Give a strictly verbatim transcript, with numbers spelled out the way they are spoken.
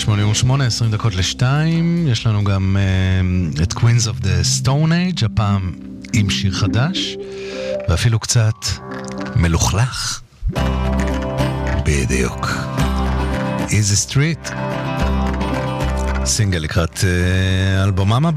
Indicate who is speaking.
Speaker 1: שמונים ושמונה, עשרים דקות לשתיים. יש לנו גם uh, את Queens of the Stone Age, הפעם עם שיר חדש, ואפילו קצת מלוכלך. בדיוק. Easy Street. סינגל לקראת uh, אלבומם הבא.